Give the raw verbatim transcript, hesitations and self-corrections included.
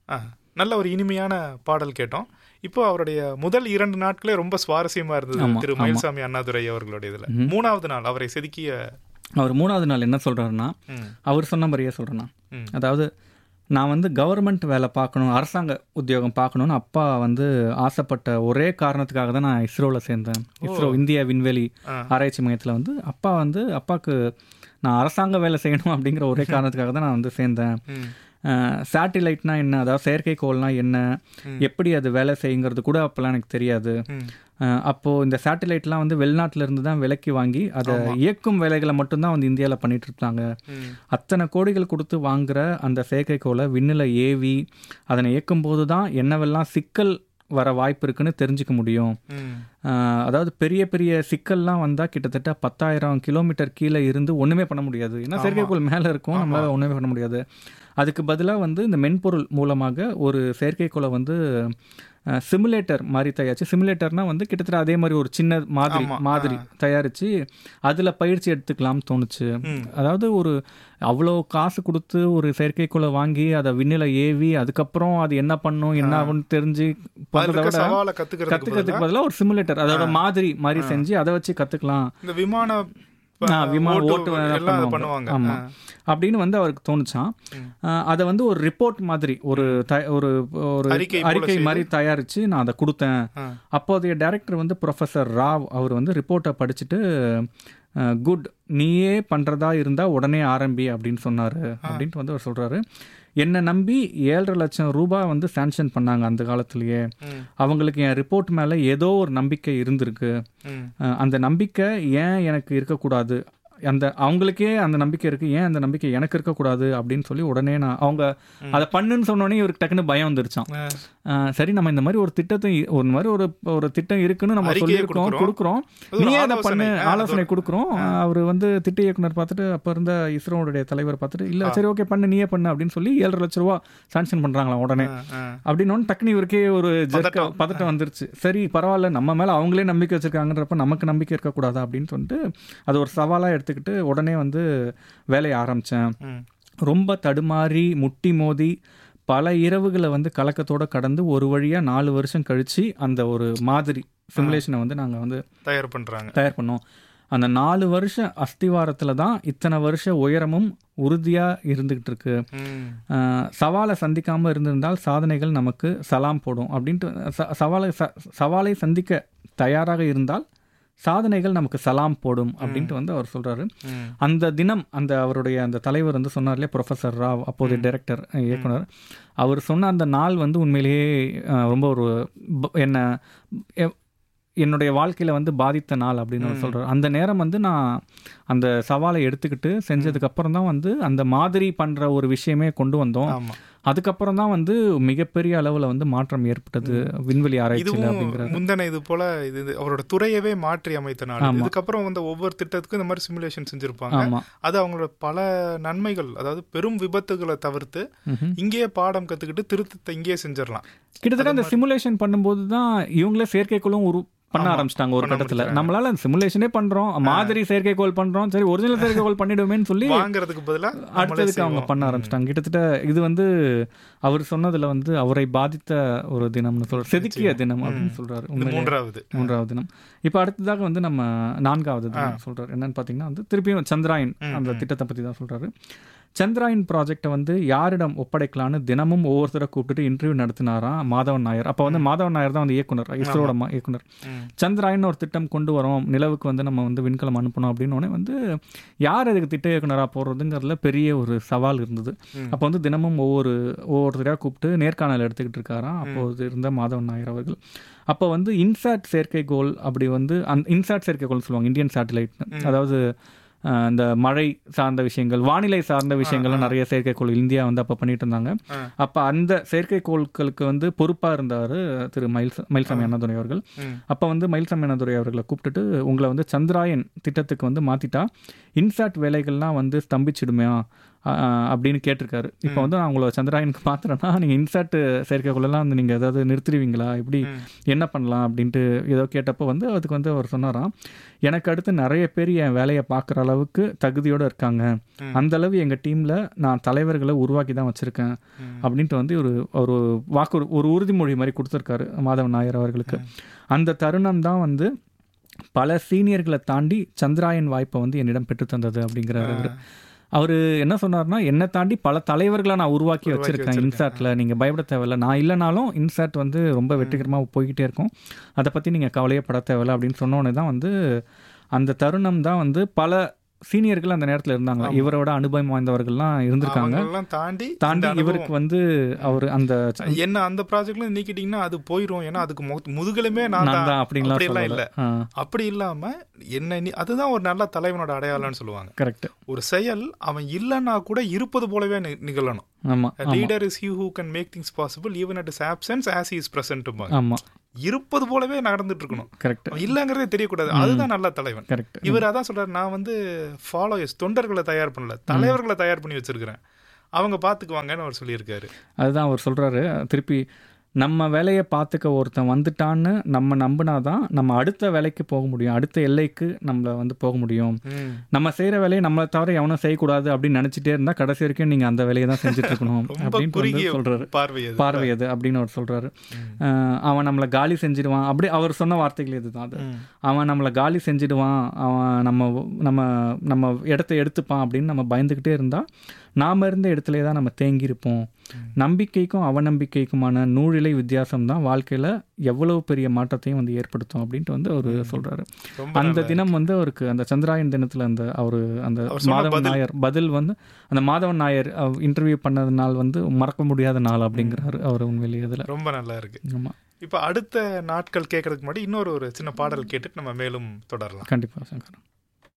நல்ல ஒரு இனிமையான பாடல் கேட்டோம். இப்போ அவருடைய முதல் இரண்டு நாட்களே ரொம்ப சுவாரஸ்யமா இருந்தது திரு மயில்சாமி அண்ணாதுரை அவர்களுடைய இதுல. மூணாவது நாள் அவரை செதுக்கிய அவர் மூணாவது நாள் என்ன சொல்றாருன்னா, அவர் சொன்ன மாதிரியே சொல்றேன்னா, அதாவது நான் வந்து கவர்மெண்ட் வேலை பார்க்கணும், அரசாங்க உத்தியோகம் பார்க்கணும்னு அப்பா வந்து ஆசைப்பட்ட ஒரே காரணத்துக்காக தான் நான் இஸ்ரோவில் சேர்ந்தேன். இஸ்ரோ இந்திய விண்வெளி ஆராய்ச்சி மையத்தில் வந்து அப்பா வந்து அப்பாவுக்கு நான் அரசாங்க வேலை செய்யணும் அப்படிங்கிற ஒரே காரணத்துக்காக தான் நான் வந்து சேர்ந்தேன். சேட்டிலைட்னா என்ன, அதாவது செயற்கைக்கோள்னா என்ன, எப்படி அது வேலை செய்யுங்கிறது கூட அப்போல்லாம் எனக்கு தெரியாது. அப்போது இந்த சேட்டிலைட்லாம் வந்து வெளிநாட்டிலேருந்து தான் விலைக்கு வாங்கி அதை இயக்கும் வேலைகளை மட்டும்தான் வந்து இந்தியாவில் பண்ணிட்டு இருக்காங்க. அத்தனை கோடிகள் கொடுத்து வாங்குகிற அந்த செயற்கைக்கோளை விண்ணில் ஏவி அதனை இயக்கும் போது தான் என்னவெல்லாம் சிக்கல் வர வாய்ப்பு இருக்குன்னு தெரிஞ்சுக்க முடியும். அதாவது பெரிய பெரிய சிக்கல்லாம் வந்தால் கிட்டத்தட்ட பத்தாயிரம் கிலோமீட்டர் கீழே இருந்து ஒன்றுமே பண்ண முடியாது. ஏன்னா செயற்கைக்கோள் மேலே இருக்கும், நம்மளால் ஒன்றுமே பண்ண முடியாது. அதுக்கு பதிலாக வந்து இந்த மென்பொருள் மூலமாக ஒரு செயற்கைக்கோளை வந்து சிமுலேட்டர் மாதிரி தயாரிச்சு, சிமுலேட்டர்னால் வந்து கிட்டத்தட்ட அதே மாதிரி ஒரு சின்ன மாதிரி மாதிரி தயாரித்து அதில் பயிற்சி எடுத்துக்கலாம்னு தோணுச்சு. அதாவது ஒரு அவ்வளோ காசு கொடுத்து ஒரு செயற்கைக்கோளை வாங்கி அதை விண்ணில் ஏவி அதுக்கப்புறம் அது என்ன பண்ணும் என்ன ஆகும்னு தெரிஞ்சு கற்றுக்கிறதுக்கு பதிலாக ஒரு சிமுலேட்டர் அதோட மாதிரி மாதிரி செஞ்சு அதை வச்சு கற்றுக்கலாம். இந்த விமான விமான ஓட்டு பண்ணுவாங்க. ஆமாம் அப்படின்னு வந்து அவருக்கு தோணுச்சான். அதை வந்து ஒரு ரிப்போர்ட் மாதிரி ஒரு ஒரு ஒரு அறிக்கை மாதிரி தயாரித்து நான் அதை கொடுத்தேன். அப்போதைய டைரக்டர் வந்து ப்ரொஃபஸர் ராவ் அவர் வந்து ரிப்போர்ட்டை படிச்சுட்டு குட், நீயே பண்ணுறதா இருந்தால் உடனே ஆரம்பி அப்படின்னு சொன்னார் அப்படின்ட்டு வந்து அவர் சொல்கிறாரு. என்னை நம்பி ஏழரை லட்சம் ரூபாய் வந்து சாங்ஷன் பண்ணாங்க அந்த காலத்திலேயே. அவங்களுக்கு என் ரிப்போர்ட் மேலே ஏதோ ஒரு நம்பிக்கை இருந்திருக்கு. அந்த நம்பிக்கை ஏன் எனக்கு இருக்கக்கூடாது, அந்த அவங்களுக்கே அந்த நம்பிக்கை இருக்குது, ஏன் அந்த நம்பிக்கை எனக்கு இருக்கக்கூடாது அப்படின்னு சொல்லி உடனே நான் அவங்க அதை பண்ணுன்னு சொன்னோடனே இவருக்கு டக்குன்னு பயம் வந்துருச்சான். சரி, நம்ம இந்த மாதிரி ஒரு திட்டத்தை ஒரு மாதிரி ஒரு ஒரு திட்டம் இருக்குன்னு நம்ம சொல்லியிருக்கோம், கொடுக்குறோம், நீயே அதை பண்ணு, ஆலோசனை கொடுக்குறோம். அவர் வந்து திட்ட இயக்குனர் பார்த்துட்டு அப்போ இருந்த இஸ்ரோனுடைய தலைவர் பார்த்துட்டு இல்லை சரி ஓகே பண்ணு, நீயே பண்ணு அப்படின்னு சொல்லி ஏழரை லட்ச ரூபா சாங்ஷன் பண்ணுறாங்களா உடனே. அப்படின்னு டக்குன்னு இவருக்கே ஒரு பதட்டம் வந்துருச்சு. சரி பரவாயில்ல, நம்ம மேலே அவங்களே நம்பிக்கை வச்சிருக்காங்கன்றப்ப நமக்கு நம்பிக்கை இருக்கக்கூடாதா அப்படின்னு சொல்லிட்டு அது ஒரு சவாலாக எடுத்து எடுத்துக்கிட்டு உடனே வந்து வேலையை ஆரம்பித்தேன். ரொம்ப தடுமாறி முட்டி மோதி பல இரவுகளை வந்து கலக்கத்தோடு கடந்து ஒரு வழியாக நாலு வருஷம் கழித்து அந்த ஒரு மாதிரி சிமுலேஷனை வந்து நாங்கள் வந்து தயார் பண்ணுறாங்க தயார் பண்ணோம். அந்த நாலு வருஷம் அஸ்திவாரத்தில் தான் இத்தனை வருஷ உயரமும் உறுதியாக இருந்துகிட்டு இருக்கு. சவாலை சந்திக்காமல் இருந்திருந்தால் சாதனைகள் நமக்கு சலாம் போடும் அப்படின்ட்டு, சவாலை சவாலை சந்திக்க தயாராக இருந்தால் சாதனைகள் நமக்கு சலாம் போடும் அப்படின்ட்டு வந்து அவர் சொல்கிறாரு. அந்த தினம் அந்த அவருடைய அந்த தலைவர் வந்து சொன்னார் இல்லையா, ப்ரொஃபஸர் ராவ் அப்போதைய டைரக்டர் இயக்குனர், அவர் சொன்ன அந்த நாள் வந்து உண்மையிலேயே ரொம்ப ஒரு என்ன என்னுடைய வாழ்க்கையில் வந்து பாதித்த நாள் அப்படின்னு அவர் சொல்கிறார். அந்த நேரம் வந்து நான் அந்த சவாலை எடுத்துக்கிட்டு செஞ்சதுக்கப்புறம் தான் வந்து அந்த மாதிரி பண்ணுற ஒரு விஷயமே கொண்டு வந்தோம். அதுக்கப்புறம் தான் வந்து மிகப்பெரிய அளவில் வந்து மாற்றம் ஏற்பட்டது விண்வெளி ஆராய்ச்சியில் அப்படிங்கிறது. முந்தன இது போல இது அவரோட துறையவே மாற்றி அமைத்த நாள். இதுக்கப்புறம் வந்து ஒவ்வொரு திட்டத்துக்கும் இந்த மாதிரி சிமுலேஷன் செஞ்சுருப்பாங்க. அது அவங்களோட பல நன்மைகள், அதாவது பெரும் விபத்துகளை தவிர்த்து இங்கேயே பாடம் கற்றுக்கிட்டு திருத்தத்தை இங்கேயே செஞ்சிடலாம். கிட்டத்தட்ட அந்த சிமுலேஷன் பண்ணும்போது தான் இவங்களே செயற்கைக்குள்ளும் ஒரு பண்ண ஆரம்பிச்சிட்டாங்க ஒரு கட்டத்தில். நம்மளால சிமுலேஷனே பண்றோம், மாதிரி செயற்கைக்கோள் பண்றோம், சரி ஒரிஜினல் செயற்கைக்கோள் பண்ணிடுவேன்னு சொல்லி வாங்குறதுக்கு பதிலாக அடுத்ததுக்கு அவங்க பண்ண ஆரம்பிச்சிட்டாங்க. கிட்டத்தட்ட இது வந்து அவர் சொன்னதுல வந்து அவரை பாதித்த ஒரு தினம்னு சொல்ற, செதுக்கிய தினம் அப்படின்னு சொல்றாரு. மூன்றாவது மூன்றாவது தினம். இப்போ அடுத்ததாக வந்து நம்ம நான்காவது தினம் சொல்றாரு. என்னன்னு பார்த்தீங்கன்னா வந்து திருப்பியும் சந்திராயன் அந்த திட்டத்தை பற்றி தான் சொல்றாரு. சந்திராயன் ப்ராஜெக்டை வந்து யாரிடம் ஒப்படைக்கலான்னு தினமும் ஒவ்வொருத்தரை கூப்பிட்டு இன்டர்வியூ நடத்தினாராம் மாதவன் நாயர். அப்போ வந்து மாதவன் நாயர் தான் வந்து இயக்குனர், இஸ்ரோட இயக்குனர். சந்திராயன் ஒரு திட்டம் கொண்டு வரோம், நிலவுக்கு வந்து நம்ம வந்து விண்கலம் அனுப்பணும் அப்படின்னு வந்து யார் அதுக்கு திட்ட இயக்குனராக போடுறதுங்கிறதுல பெரிய ஒரு சவால் இருந்தது. அப்போ வந்து தினமும் ஒவ்வொரு ஒவ்வொருத்தரையாக கூப்பிட்டு நேர்காணல் எடுத்துக்கிட்டு இருக்காராம் அப்போது இருந்த மாதவன் நாயர் அவர்கள். அப்போ வந்து இன்சாட் செயற்கைக்கோள் அப்படி வந்து அந்த இன்சாட் செயற்கைக்கோள்னு சொல்லுவாங்க, இந்தியன் சேட்டலைட். அதாவது இந்த மழை சார்ந்த விஷயங்கள், வானிலை சார்ந்த விஷயங்கள்லாம் நிறைய செயற்கைக்கோள் இந்தியா வந்து அப்போ பண்ணிட்டு இருந்தாங்க. அப்போ அந்த செயற்கைக்கோள்களுக்கு வந்து பொறுப்பாக இருந்தார் திரு மயில் மயில்சாமி அண்ணாதுரை அவர்கள். அப்போ வந்து மயில்சாமி அண்ணாதுரை அவர்களை கூப்பிட்டுட்டு உங்களை வந்து சந்திராயன் திட்டத்துக்கு வந்து மாற்றிட்டா இன்சாட் வேலைகள்லாம் வந்து ஸ்தம்பிச்சிடுமையா அப்படின்னு கேட்டிருக்காரு. இப்போ வந்து நான் உங்களை சந்திராயனுக்கு மாத்திரன்னா நீங்கள் இன்சாட் செயற்கைக்குள்ளெல்லாம் வந்து நீங்கள் ஏதாவது நிறுத்திடுவீங்களா, இப்படி என்ன பண்ணலாம் அப்படின்ட்டு ஏதோ கேட்டப்போ வந்து அதுக்கு வந்து அவர் சொன்னாராம், எனக்கு அடுத்து நிறைய பேர் என் வேலையை பார்க்குற அளவுக்கு தகுதியோடு இருக்காங்க, அந்தளவு எங்கள் டீமில் நான் தலைவர்களை உருவாக்கி தான் வச்சுருக்கேன் அப்படின்ட்டு வந்து ஒரு ஒரு வாக்கு ஒரு உறுதிமொழி மாதிரி கொடுத்துருக்காரு மாதவன் நாயர் அவர்களுக்கு. அந்த தருணம் தான் வந்து பல சீனியர்களை தாண்டி சந்திராயன் வாய்ப்பை வந்து என்னிடம் பெற்று தந்தது அப்படிங்கிறாரு. அவர் என்ன சொன்னார்னா, என்னை தாண்டி பல தலைவர்களை நான் உருவாக்கி வச்சுருக்கேன் இன்சாட்டில், நீங்கள் பயப்பட தேவையில்லை, நான் இல்லைனாலும் இன்சாட் வந்து ரொம்ப வெற்றிகரமாக போய்கிட்டே இருக்கும், அதை பற்றி நீங்கள் கவலையே பட தேவையில்லை அப்படின்னு சொன்னோன்னே தான் வந்து அந்த தருணம் தான் வந்து பல சீனியர்கள் அந்த நேரத்தில் இருந்தாங்க, இவரோட அனுபவம் வாய்ந்தவர்கள்லாம் இருந்திருக்காங்க, தாண்டி தாண்டி இவருக்கு வந்து அவர் அந்த என்ன அந்த ப்ராஜெக்ட்ல நீக்கிட்டீங்கன்னா அது போயிடும், ஏன்னா அதுக்கு முதுகலுமே நான் தான் அப்படின்லாம் இல்லை, அப்படி இல்லாம என்ன அதுதான் ஒரு நல்ல தலைவனோட அடையாளம்னு சொல்லுவாங்க. கரெக்ட். ஒரு செயல் அவன் இல்லைன்னா கூட இருப்பது போலவே நிகழணும். ஆமா, leader is he who can make things possible even at his absence as he is present. ஆமா, இருப்பது போலவே நடந்துட்டு இருக்கணும். கரெக்ட். இல்லங்கிறதே தெரியக்கூடாது, அதுதான் நல்ல தலைவன். கரெக்ட். இவர் அதான் சொல்றாரு, நான் வந்து ஃபாலோயர்ஸ் தொண்டர்களை தயார் பண்ணல, தலைவர்களை தயார் பண்ணி வச்சிருக்கிறேன், அவங்க பாத்துக்குவாங்கன்னு அவர் சொல்லியிருக்காரு. அதுதான் அவர் சொல்றாரு திருப்பி, நம்ம வேலையை பார்த்துக்க ஒருத்தன் வந்துட்டான்னு நம்ம நம்பினாதான் நம்ம அடுத்த வேலைக்கு போக முடியும், அடுத்த எல்லைக்கு நம்மளை வந்து போக முடியும். நம்ம செய்கிற வேலையை நம்மளை தவிர எவனும் செய்யக்கூடாது அப்படின்னு நினச்சிட்டே இருந்தால் கடைசி வரைக்கும் நீங்கள் அந்த வேலையை தான் செஞ்சுட்டு இருக்கணும் அப்படின்னு சொல்கிறாரு. பார்வை அது அப்படின்னு அவர் சொல்கிறாரு. அவன் நம்மளை காலி செஞ்சிடுவான், அப்படி அவர் சொன்ன வார்த்தைகள் இதுதான். அது அவன் நம்மளை காலி செஞ்சிடுவான், அவன் நம்ம நம்ம நம்ம இடத்த எடுத்துப்பான் அப்படின்னு நம்ம பயந்துக்கிட்டே இருந்தால் நாம் இருந்த இடத்துல தான் நம்ம தேங்கியிருப்போம். நம்பிக்கைக்கும் அவநம்பிக்கைக்குமான நூழிலை வித்தியாசம் தான் வாழ்க்கையில் எவ்வளவு பெரிய மாற்றத்தையும் வந்து ஏற்படுத்தும் அப்படின்ட்டு வந்து அவர் சொல்கிறாரு. அந்த தினம் வந்து அவருக்கு அந்த சந்திராயன் தினத்தில் அந்த அவர் அந்த மாதவன் நாயர் பதில் வந்து அந்த மாதவன் நாயர் இன்டர்வியூ பண்ணதுனால வந்து மறக்க முடியாத நாள் அப்படிங்கிறாரு அவர். உண்மையிலேயே இதில் ரொம்ப நல்லா இருக்கு. ஆமாம். இப்போ அடுத்த நாட்கள் கேட்கறதுக்கு முன்னாடி இன்னொரு ஒரு சின்ன பாடல் கேட்டுட்டு நம்ம மேலும் தொடரலாம். கண்டிப்பாக சங்கர்.